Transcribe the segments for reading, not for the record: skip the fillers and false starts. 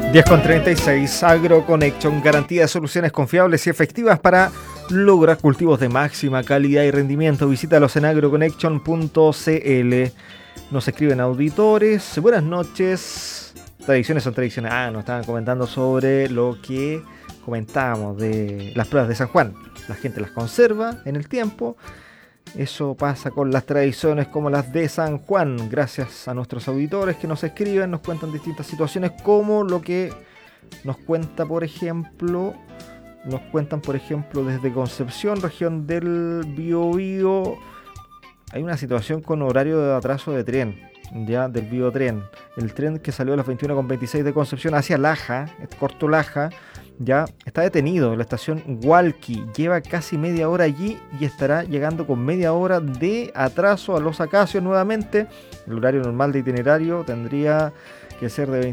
10:36 AgroConnection, garantía de soluciones confiables y efectivas para lograr cultivos de máxima calidad y rendimiento. Visítalos en agroconnection.cl. Nos escriben auditores. Buenas noches. Tradiciones son tradiciones. Nos estaban comentando sobre lo que comentábamos de las pruebas de San Juan. La gente las conserva en el tiempo. Eso pasa con las tradiciones como las de San Juan. Gracias a nuestros auditores que nos escriben, nos cuentan distintas situaciones, como lo que nos cuentan, por ejemplo, desde Concepción, región del Biobío. Hay una situación con horario de atraso de tren, ya del Biotren. El tren que salió a las 21:26 de Concepción hacia Laja, Corto Laja, ya está detenido en la estación Hualqui. Lleva casi media hora allí y estará llegando con media hora de atraso a Los Acacios nuevamente. El horario normal de itinerario tendría que ser de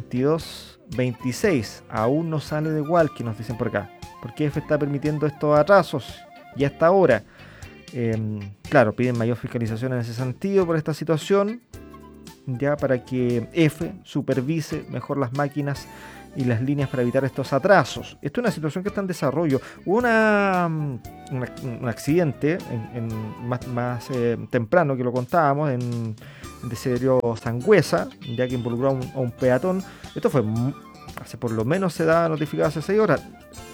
22:26. Aún no sale de Hualqui, nos dicen por acá. ¿Por qué EFE está permitiendo estos atrasos? Y hasta ahora, claro, piden mayor fiscalización en ese sentido por esta situación, ya para que EFE supervise mejor las máquinas y las líneas para evitar estos atrasos. Esto es una situación que está en desarrollo. Hubo un accidente más temprano, que lo contábamos, en Desiderio Sangüesa, ya que involucró a un peatón. Esto fue hace, por lo menos se da notificado hace 6 horas.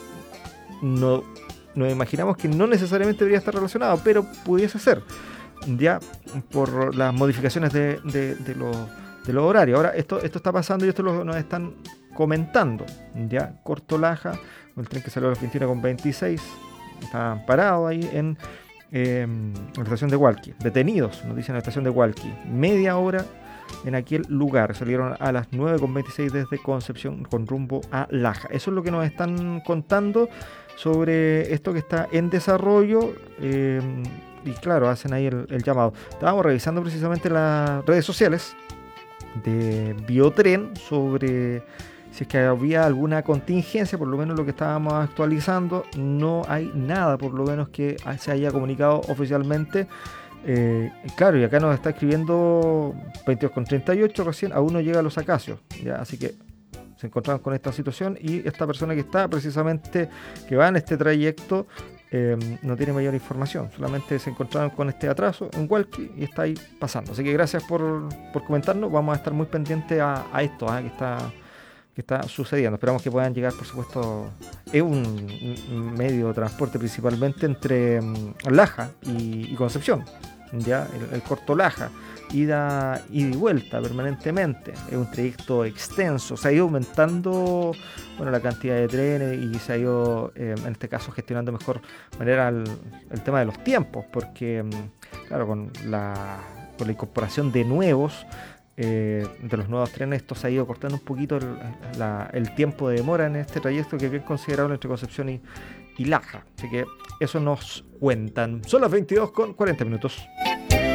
Nos imaginamos que no necesariamente debería estar relacionado, pero pudiese ser, ya por las modificaciones de los horarios. Ahora esto está pasando y esto nos están comentando, ya. Corto Laja, el tren que salió a las 21:26, está parado ahí en la estación de Hualqui, detenidos, nos dicen, en la estación de Hualqui, media hora en aquel lugar. Salieron a las 9:26 desde Concepción con rumbo a Laja. Eso es lo que nos están contando sobre esto que está en desarrollo. Y claro, hacen ahí el llamado. Estábamos revisando precisamente las redes sociales de Biotren sobre si es que había alguna contingencia. Por lo menos lo que estábamos actualizando, no hay nada, por lo menos, que se haya comunicado oficialmente. Claro, y acá nos está escribiendo 22:38, recién aún no llega a Los Acacios, ¿ya? Así que se encontraron con esta situación y esta persona que está precisamente, que va en este trayecto, no tiene mayor información, solamente se encontraron con este atraso en Hualqui y está ahí pasando. Así que gracias por comentarnos. Vamos a estar muy pendientes a esto que está sucediendo. Esperamos que puedan llegar, por supuesto. Es un medio de transporte principalmente entre Laja y Concepción, ya el Corto Laja, ida y vuelta permanentemente. Es un trayecto extenso. Se ha ido aumentando, la cantidad de trenes, y se ha ido, en este caso, gestionando de mejor manera el tema de los tiempos, porque claro, con la incorporación de los nuevos trenes, esto se ha ido cortando un poquito el tiempo de demora en este trayecto, que es bien considerable entre Concepción y Laja. Así que eso nos cuentan. Son las 22:40.